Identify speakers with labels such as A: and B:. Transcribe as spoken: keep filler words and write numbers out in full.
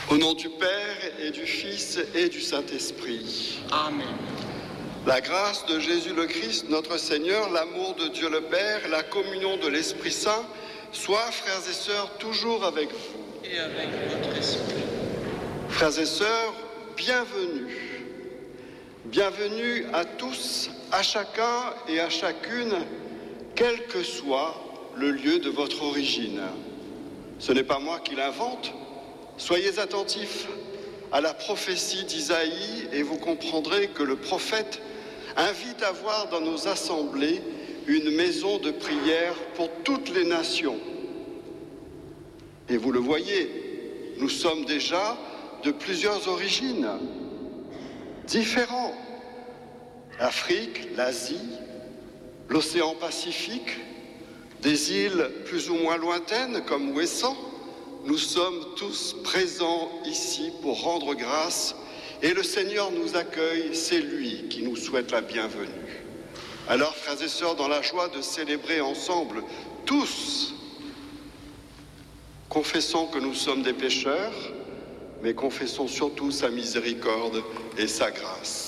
A: Au nom du Père et du Fils et du Saint-Esprit.
B: Amen.
A: La grâce de Jésus le Christ, notre Seigneur, l'amour de Dieu le Père, la communion de l'Esprit Saint, soit, frères et sœurs, toujours avec vous.
B: Et avec votre esprit.
A: Frères et sœurs, bienvenue. Bienvenue à tous, à chacun et à chacune, quel que soit le lieu de votre origine. Ce n'est pas moi qui l'invente. Soyez attentifs à la prophétie d'Isaïe et vous comprendrez que le prophète invite à voir dans nos assemblées une maison de prière pour toutes les nations. Et vous le voyez, nous sommes déjà de plusieurs origines, différents. L'Afrique, l'Asie, l'océan Pacifique, des îles plus ou moins lointaines comme Ouessant. Nous sommes tous présents ici pour rendre grâce et le Seigneur nous accueille, c'est lui qui nous souhaite la bienvenue. Alors, frères et sœurs, dans la joie de célébrer ensemble, tous, confessons que nous sommes des pécheurs, mais confessons surtout sa miséricorde et sa grâce.